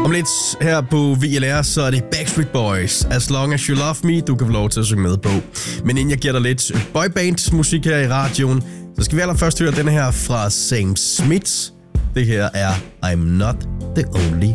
Om lidt her på VLR, så er det Backstreet Boys, As Long As You Love Me, du kan få lov til at synge med på. Men inden jeg giver dig lidt boybands-musik her i radioen, så skal vi allerførst høre den her fra Sam Smith. Det her er I'm Not The Only